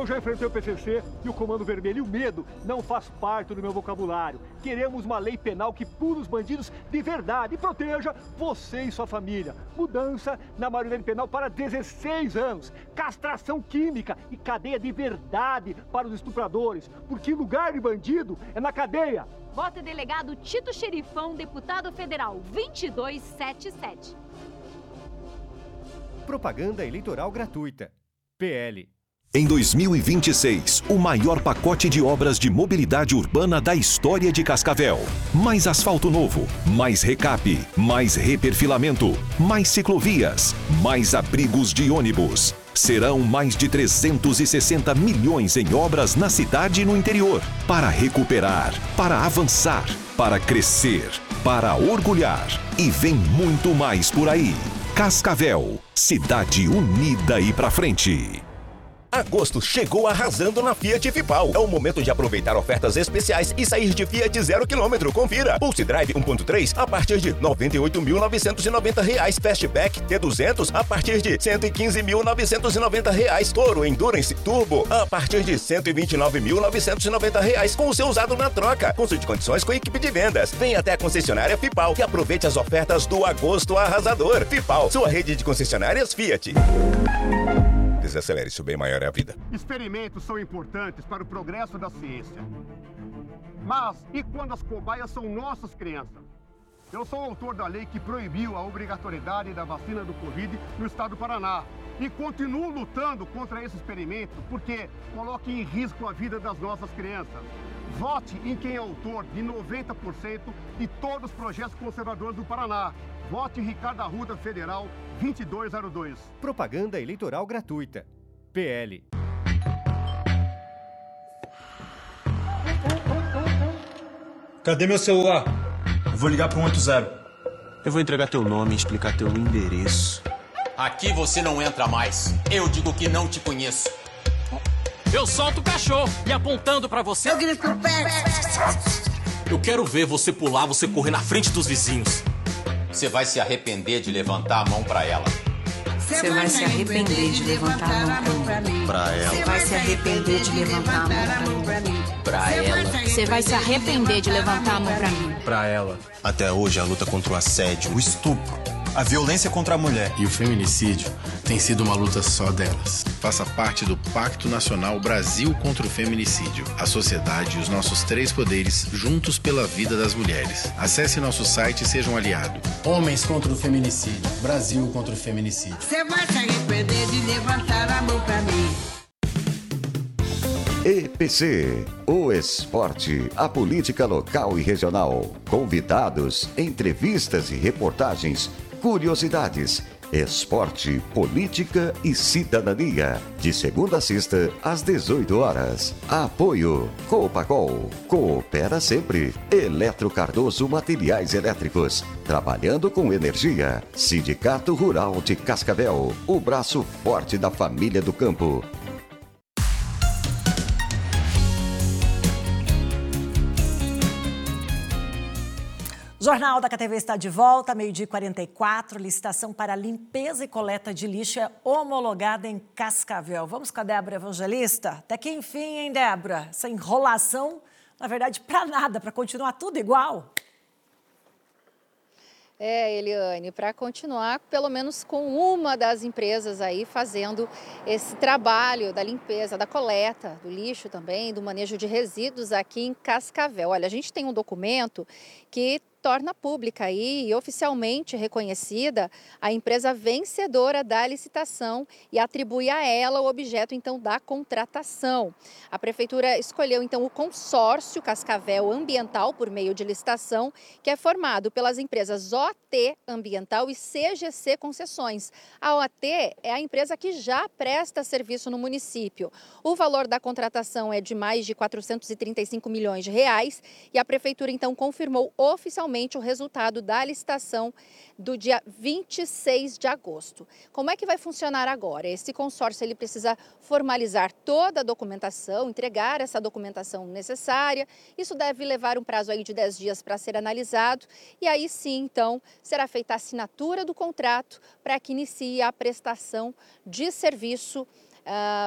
Eu já enfrentei o PCC e o Comando Vermelho, e o medo não faz parte do meu vocabulário. Queremos uma lei penal que pune os bandidos de verdade e proteja você e sua família. Mudança na maioridade penal para 16 anos, castração química e cadeia de verdade para os estupradores, porque lugar de bandido é na cadeia. Vota delegado Tito Xerifão, deputado federal 2277. Propaganda eleitoral gratuita. PL. Em 2026, o maior pacote de obras de mobilidade urbana da história de Cascavel. Mais asfalto novo, mais recape, mais reperfilamento, mais ciclovias, mais abrigos de ônibus. Serão mais de 360 milhões em obras na cidade e no interior. Para recuperar, para avançar, para crescer, para orgulhar. E vem muito mais por aí. Cascavel, cidade unida e pra frente. Agosto chegou arrasando na Fiat Fipal. É o momento de aproveitar ofertas especiais e sair de Fiat 0 km. Confira. Pulse Drive 1.3 a partir de R$ 98.990. Fastback T200 a partir de R$ 115.990. Toro Endurance Turbo a partir de R$ 129.990 com o seu usado na troca. Consulte condições com a equipe de vendas. Venha até a concessionária Fipal e aproveite as ofertas do Agosto Arrasador. Fipal, sua rede de concessionárias Fiat. Desacelere, seu bem maior é a vida. Experimentos são importantes para o progresso da ciência. Mas e quando as cobaias são nossas crianças? Eu sou o autor da lei que proibiu a obrigatoriedade da vacina do Covid no estado do Paraná. E continuo lutando contra esse experimento porque coloca em risco a vida das nossas crianças. Vote em quem é autor de 90% de todos os projetos conservadores do Paraná. Vote em Ricardo Arruda Federal 2202. Propaganda eleitoral gratuita. PL. Cadê meu celular? Eu vou ligar para 180. Eu vou entregar teu nome e explicar teu endereço. Aqui você não entra mais. Eu digo que não te conheço. Eu solto o cachorro e apontando pra você. Eu grito pro pé. Eu quero ver você pular, você correr na frente dos vizinhos. Você vai se arrepender de levantar a mão pra ela. Você vai se arrepender de levantar a mão pra mim. Pra ela. Você vai se arrepender de levantar a mão pra mim. Pra ela. Você vai se arrepender de levantar a mão pra mim. Pra ela. Até hoje a luta contra o assédio, o estupro, a violência contra a mulher E o feminicídio tem sido uma luta só delas. Faça parte do Pacto Nacional Brasil contra o Feminicídio. A sociedade e os nossos três poderes juntos pela vida das mulheres. Acesse nosso site e seja um aliado. Homens contra o feminicídio. Brasil contra o feminicídio. Você vai se arrepender de levantar a mão pra mim. EPC, o esporte, a política local e regional. Convidados, entrevistas e reportagens, curiosidades, esporte, política e cidadania. De segunda a sexta, às 18 horas. Apoio Copacol, coopera sempre. Eletro Cardoso Materiais Elétricos, trabalhando com energia. Sindicato Rural de Cascavel, o braço forte da família do campo. O Jornal da KTV está de volta, 12h44. Licitação para limpeza e coleta de lixo é homologada em Cascavel. Vamos com a Débora Evangelista? Até que enfim, hein, Débora? Essa enrolação, na verdade, para nada, para continuar tudo igual. Eliane, para continuar, pelo menos com uma das empresas aí fazendo esse trabalho da limpeza, da coleta do lixo também, do manejo de resíduos aqui em Cascavel. Olha, a gente tem um documento que torna pública aí e oficialmente reconhecida a empresa vencedora da licitação e atribui a ela o objeto, então, da contratação. A Prefeitura escolheu, então, o consórcio Cascavel Ambiental por meio de licitação, que é formado pelas empresas OT Ambiental e CGC Concessões. A OT é a empresa que já presta serviço no município. O valor da contratação é de mais de 435 milhões de reais e a Prefeitura, então, confirmou oficialmente o resultado da licitação do dia 26 de agosto. Como é que vai funcionar agora? Esse consórcio ele precisa formalizar toda a documentação, entregar essa documentação necessária. Isso deve levar um prazo aí de 10 dias para ser analisado e aí sim, então, será feita a assinatura do contrato para que inicie a prestação de serviço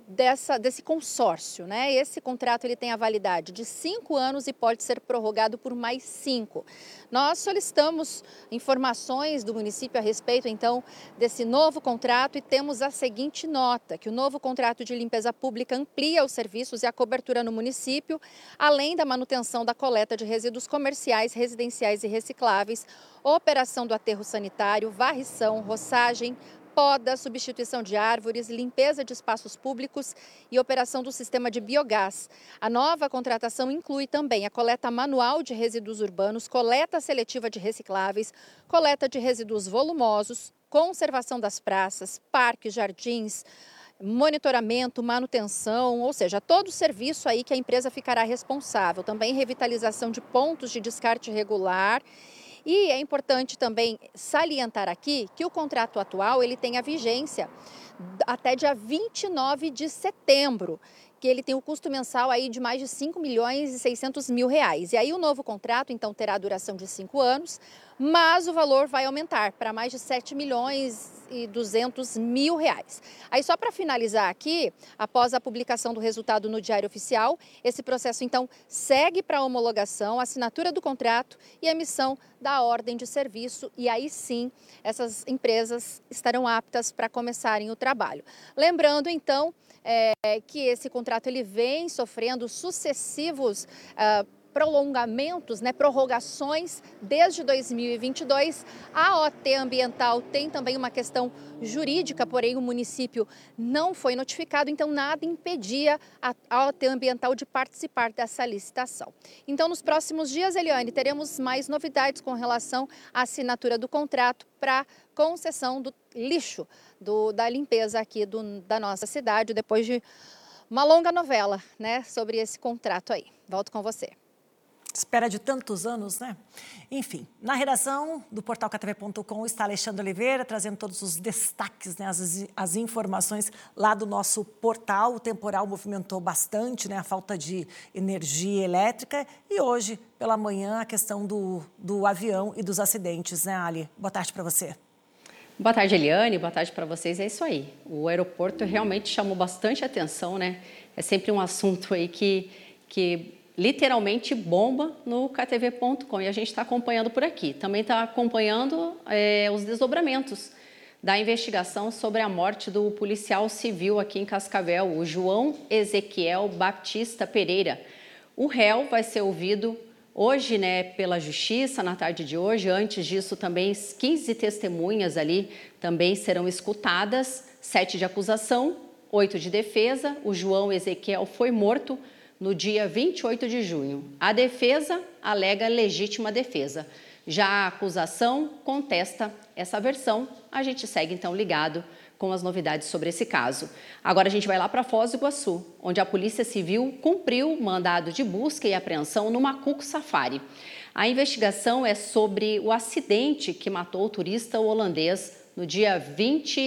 desse consórcio, né? Esse contrato ele tem a validade de 5 anos e pode ser prorrogado por mais 5. Nós solicitamos informações do município a respeito, então, desse novo contrato e temos a seguinte nota, que o novo contrato de limpeza pública amplia os serviços e a cobertura no município, além da manutenção da coleta de resíduos comerciais, residenciais e recicláveis, operação do aterro sanitário, varrição, roçagem, poda, substituição de árvores, limpeza de espaços públicos e operação do sistema de biogás. A nova contratação inclui também a coleta manual de resíduos urbanos, coleta seletiva de recicláveis, coleta de resíduos volumosos, conservação das praças, parques, jardins, monitoramento, manutenção, ou seja, todo o serviço aí que a empresa ficará responsável. Também revitalização de pontos de descarte regular. E é importante também salientar aqui que o contrato atual ele tem a vigência até dia 29 de setembro, que ele tem o custo mensal aí de mais de 5.600.000 reais. E aí o novo contrato, então, terá duração de 5 anos, mas o valor vai aumentar para mais de 7.200.000 reais. Aí só para finalizar aqui, após a publicação do resultado no Diário Oficial, esse processo então segue para a homologação, assinatura do contrato e emissão da ordem de serviço, e aí sim essas empresas estarão aptas para começarem o trabalho. Lembrando então que esse contrato ele vem sofrendo sucessivos prolongamentos, prorrogações desde 2022. A OT Ambiental tem também uma questão jurídica, porém o município não foi notificado, então nada impedia a OT Ambiental de participar dessa licitação. Então nos próximos dias, Eliane, teremos mais novidades com relação à assinatura do contrato para concessão do lixo, da limpeza aqui da nossa cidade, depois de uma longa novela, sobre esse contrato aí. Volto com você. Espera de tantos anos, né? Enfim, na redação do portal ktv.com está Alexandre Oliveira, trazendo todos os destaques, as informações lá do nosso portal. O temporal movimentou bastante, a falta de energia elétrica. E hoje, pela manhã, a questão do avião e dos acidentes, Ali? Boa tarde para você. Boa tarde, Eliane. Boa tarde para vocês. É isso aí. O aeroporto realmente chamou bastante atenção, É sempre um assunto aí que literalmente bomba no ktv.com e a gente está acompanhando por aqui. Também está acompanhando os desdobramentos da investigação sobre a morte do policial civil aqui em Cascavel, o João Ezequiel Baptista Pereira. O réu vai ser ouvido hoje, pela Justiça, na tarde de hoje. Antes disso, também 15 testemunhas ali também serão escutadas, 7 de acusação, 8 de defesa. O João Ezequiel foi morto no dia 28 de junho. A defesa alega legítima defesa. Já a acusação contesta essa versão. A gente segue, então, ligado com as novidades sobre esse caso. Agora a gente vai lá para Foz do Iguaçu, onde a Polícia Civil cumpriu mandado de busca e apreensão no Macuco Safari. A investigação é sobre o acidente que matou o turista holandês no dia 20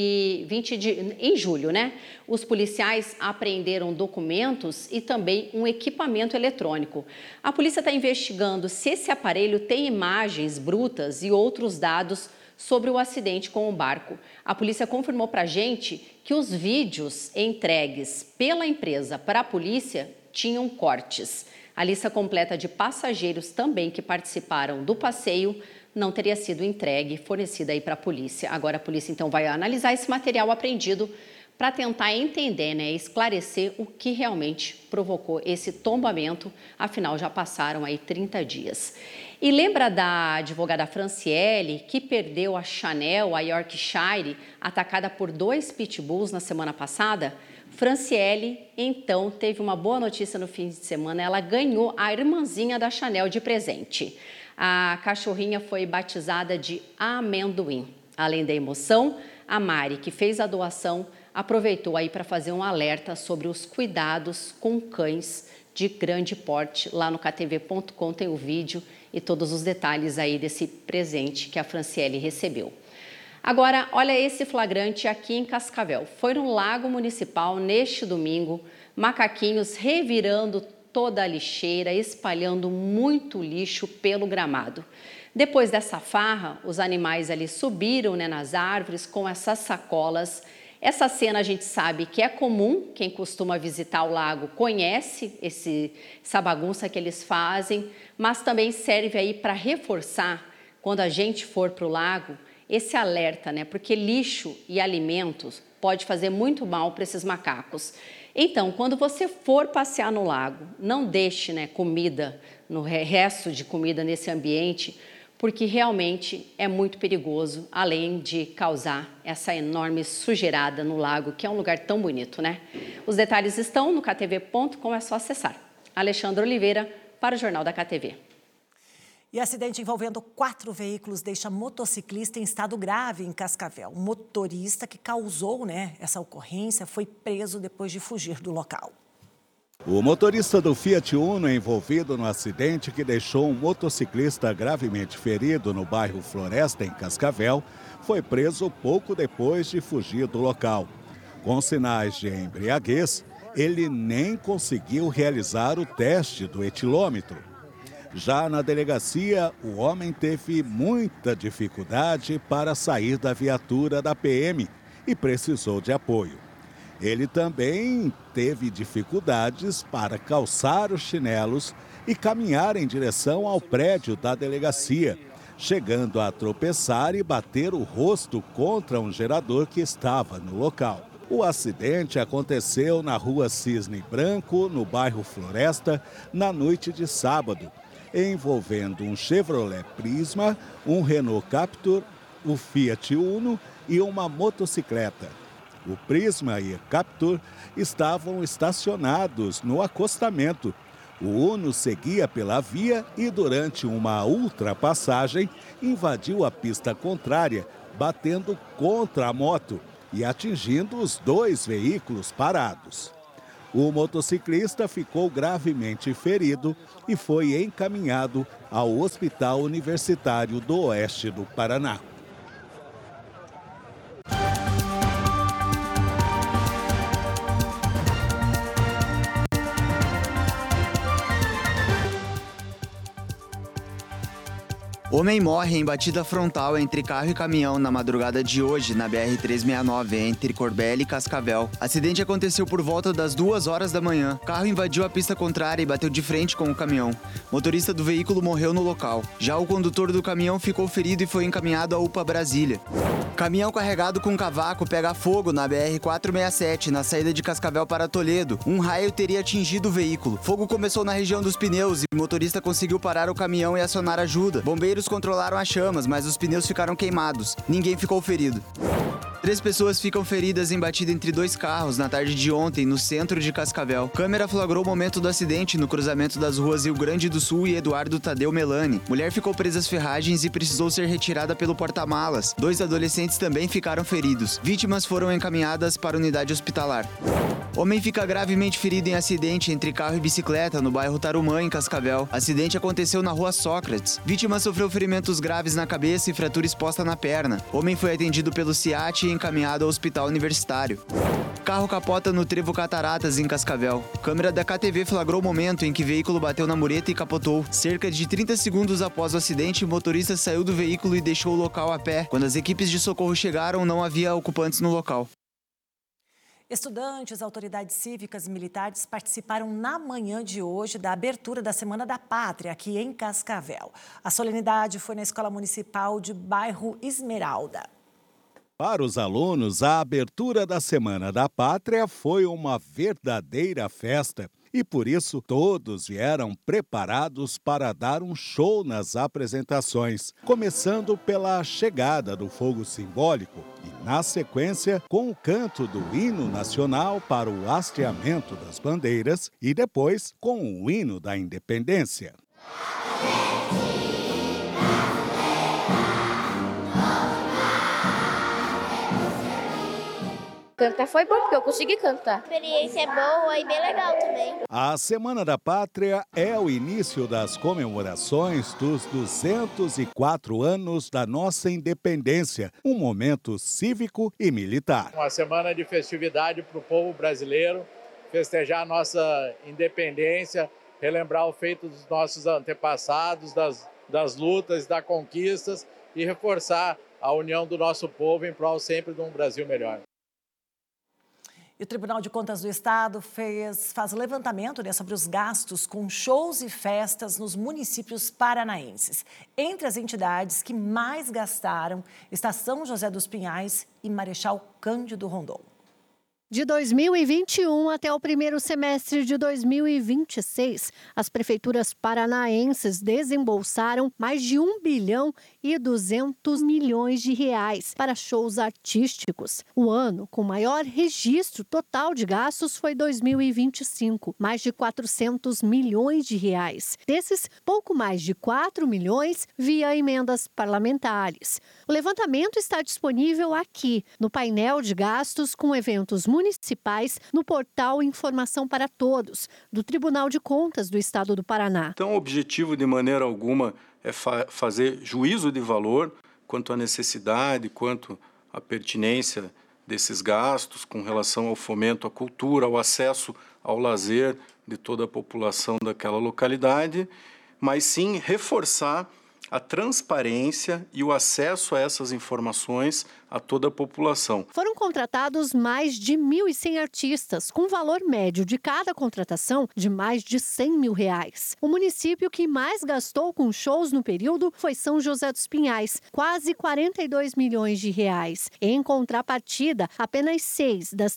em julho, Os policiais apreenderam documentos e também um equipamento eletrônico. A polícia está investigando se esse aparelho tem imagens brutas e outros dados sobre o acidente com o barco. A polícia confirmou para a gente que os vídeos entregues pela empresa para a polícia tinham cortes. A lista completa de passageiros também que participaram do passeio não teria sido fornecida aí para a polícia. Agora a polícia então vai analisar esse material apreendido para tentar entender, esclarecer o que realmente provocou esse tombamento, afinal já passaram aí 30 dias. E lembra da advogada Franciele, que perdeu a Chanel, a Yorkshire, atacada por 2 pitbulls na semana passada? Franciele, então, teve uma boa notícia no fim de semana, ela ganhou a irmãzinha da Chanel de presente. A cachorrinha foi batizada de Amendoim. Além da emoção, a Mari, que fez a doação, aproveitou aí para fazer um alerta sobre os cuidados com cães de grande porte. Lá no ktv.com tem o vídeo e todos os detalhes aí desse presente que a Franciele recebeu. Agora, olha esse flagrante aqui em Cascavel. Foi no Lago Municipal neste domingo, macaquinhos revirando toda a lixeira, espalhando muito lixo pelo gramado. Depois dessa farra, os animais ali subiram nas árvores com essas sacolas Essa cena a gente sabe que é comum, quem costuma visitar o lago conhece essa bagunça que eles fazem, mas também serve aí para reforçar, quando a gente for para o lago, esse alerta, né? Porque lixo e alimentos pode fazer muito mal para esses macacos. Então, quando você for passear no lago, não deixe, né, comida, no resto de comida nesse ambiente, porque realmente é muito perigoso, além de causar essa enorme sujeirada no lago, que é um lugar tão bonito, né? Os detalhes estão no ktv.com, é só acessar. Alexandra Oliveira, para o Jornal da KTV. E acidente envolvendo 4 veículos deixa motociclista em estado grave em Cascavel. O motorista que causou, essa ocorrência foi preso depois de fugir do local. O motorista do Fiat Uno é envolvido no acidente que deixou um motociclista gravemente ferido no bairro Floresta, em Cascavel, foi preso pouco depois de fugir do local. Com sinais de embriaguez, ele nem conseguiu realizar o teste do etilômetro. Já na delegacia, o homem teve muita dificuldade para sair da viatura da PM e precisou de apoio. Ele também teve dificuldades para calçar os chinelos e caminhar em direção ao prédio da delegacia, chegando a tropeçar e bater o rosto contra um gerador que estava no local. O acidente aconteceu na rua Cisne Branco, no bairro Floresta, na noite de sábado, envolvendo um Chevrolet Prisma, um Renault Captur, o Fiat Uno e uma motocicleta. O Prisma e o Captur estavam estacionados no acostamento. O Uno seguia pela via e, durante uma ultrapassagem, invadiu a pista contrária, batendo contra a moto e atingindo os 2 veículos parados. O motociclista ficou gravemente ferido e foi encaminhado ao Hospital Universitário do Oeste do Paraná. Homem morre em batida frontal entre carro e caminhão na madrugada de hoje, na BR-369, entre Corbélia e Cascavel. Acidente aconteceu por volta das 2 horas da manhã. O carro invadiu a pista contrária e bateu de frente com o caminhão. O motorista do veículo morreu no local. Já o condutor do caminhão ficou ferido e foi encaminhado à UPA Brasília. Caminhão carregado com cavaco pega fogo na BR-467, na saída de Cascavel para Toledo. Um raio teria atingido o veículo. Fogo começou na região dos pneus e o motorista conseguiu parar o caminhão e acionar ajuda. Bombeiros controlaram as chamas, mas os pneus ficaram queimados. Ninguém ficou ferido. 3 pessoas ficam feridas em batida entre 2 carros na tarde de ontem, no centro de Cascavel. Câmera flagrou o momento do acidente no cruzamento das ruas Rio Grande do Sul e Eduardo Tadeu Melani. Mulher ficou presa às ferragens e precisou ser retirada pelo porta-malas. 2 adolescentes também ficaram feridos. Vítimas foram encaminhadas para a unidade hospitalar. Homem fica gravemente ferido em acidente entre carro e bicicleta no bairro Tarumã, em Cascavel. Acidente aconteceu na rua Sócrates. Vítima sofreu ferimentos graves na cabeça e fratura exposta na perna. Homem foi atendido pelo SIAT e encaminhado ao hospital universitário. Carro capota no trevo Cataratas, em Cascavel. Câmera da KTV flagrou o momento em que o veículo bateu na mureta e capotou. Cerca de 30 segundos após o acidente, o motorista saiu do veículo e deixou o local a pé. Quando as equipes de socorro chegaram, não havia ocupantes no local. Estudantes, autoridades cívicas e militares participaram na manhã de hoje da abertura da Semana da Pátria, aqui em Cascavel. A solenidade foi na Escola Municipal de Bairro Esmeralda. Para os alunos, a abertura da Semana da Pátria foi uma verdadeira festa. E por isso todos vieram preparados para dar um show nas apresentações, começando pela chegada do fogo simbólico e, na sequência, com o canto do hino nacional para o hasteamento das bandeiras e depois com o hino da independência. Cantar foi bom, porque eu consegui cantar. A experiência é boa e bem legal também. A Semana da Pátria é o início das comemorações dos 204 anos da nossa independência, um momento cívico e militar. Uma semana de festividade para o povo brasileiro, festejar a nossa independência, relembrar o feito dos nossos antepassados, das lutas, das conquistas e reforçar a união do nosso povo em prol sempre de um Brasil melhor. E o Tribunal de Contas do Estado faz levantamento sobre os gastos com shows e festas nos municípios paranaenses. Entre as entidades que mais gastaram está São José dos Pinhais e Marechal Cândido Rondon. De 2021 até o primeiro semestre de 2026, as prefeituras paranaenses desembolsaram mais de 1 bilhão e 200 milhões de reais para shows artísticos. O ano com maior registro total de gastos foi 2025, mais de 400 milhões de reais. Desses, pouco mais de 4 milhões via emendas parlamentares. O levantamento está disponível aqui, no painel de gastos com eventos municipais no portal Informação para Todos, do Tribunal de Contas do Estado do Paraná. Então, o objetivo, de maneira alguma, é fazer juízo de valor quanto à necessidade, quanto à pertinência desses gastos com relação ao fomento à cultura, ao acesso ao lazer de toda a população daquela localidade, mas sim reforçar a transparência e o acesso a essas informações a toda a população. Foram contratados mais de 1.100 artistas, com valor médio de cada contratação de mais de 100 mil reais. O município que mais gastou com shows no período foi São José dos Pinhais, quase 42 milhões de reais. Em contrapartida, apenas 6 das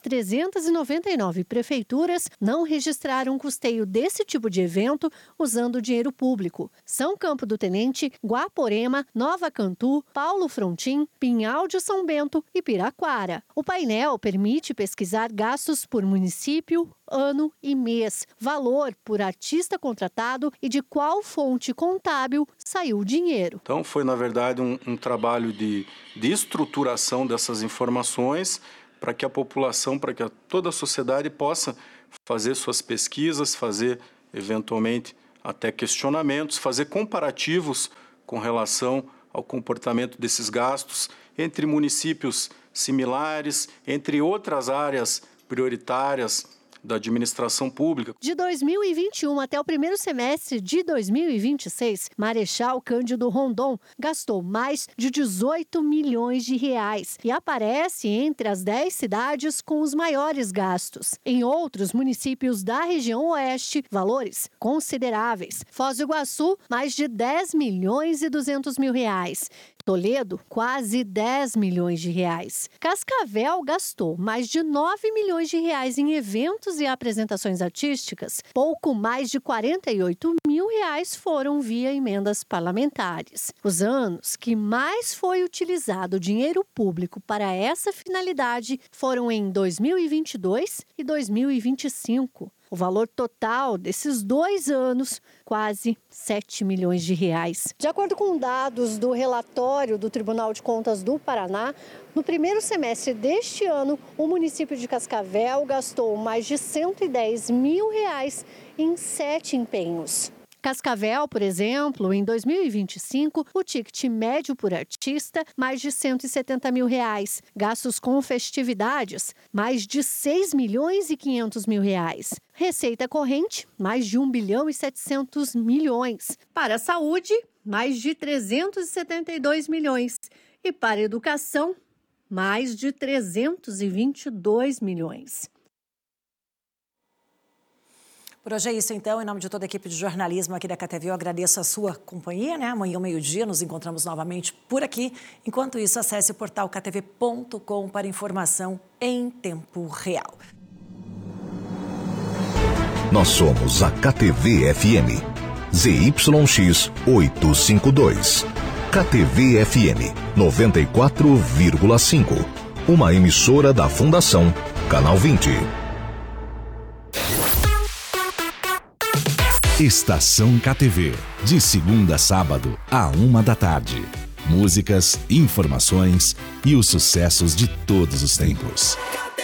399 prefeituras não registraram custeio desse tipo de evento usando dinheiro público. São Campo do Tenente, Guaporema, Nova Cantu, Paulo Frontin, Pinhal de São Bento e Piraquara. O painel permite pesquisar gastos por município, ano e mês, valor por artista contratado e de qual fonte contábil saiu o dinheiro. Então foi, na verdade, um trabalho de estruturação dessas informações para que a população, para que toda a sociedade possa fazer suas pesquisas, fazer, eventualmente, até questionamentos, fazer comparativos com relação ao comportamento desses gastos entre municípios similares, entre outras áreas prioritárias da administração pública. De 2021 até o primeiro semestre de 2026, Marechal Cândido Rondon gastou mais de 18 milhões de reais e aparece entre as 10 cidades com os maiores gastos. Em outros municípios da região oeste, valores consideráveis. Foz do Iguaçu, mais de 10 milhões e 200 mil reais. Toledo, quase 10 milhões de reais. Cascavel gastou mais de 9 milhões de reais em eventos e apresentações artísticas. Pouco mais de 48 mil reais foram via emendas parlamentares. Os anos que mais foi utilizado dinheiro público para essa finalidade foram em 2022 e 2025. O valor total desses 2 anos, quase 7 milhões de reais. De acordo com dados do relatório do Tribunal de Contas do Paraná, no primeiro semestre deste ano, o município de Cascavel gastou mais de 110 mil reais em 7 empenhos. Cascavel, por exemplo, em 2025, o ticket médio por artista, mais de 170 mil reais. Gastos com festividades, mais de 6 milhões e 500 mil reais. Receita corrente, mais de 1 bilhão e 700 milhões. Para a saúde, mais de 372 milhões. E para a educação, mais de 322 milhões. Por hoje é isso, então. Em nome de toda a equipe de jornalismo aqui da KTV, eu agradeço a sua companhia, né? Amanhã, ao meio-dia, nos encontramos novamente por aqui. Enquanto isso, acesse o portal ktv.com para informação em tempo real. Nós somos a KTV-FM. ZYX 852. KTV-FM 94,5. Uma emissora da Fundação Canal 20. Estação KTV, de segunda a sábado, à 13h. Músicas, informações e os sucessos de todos os tempos.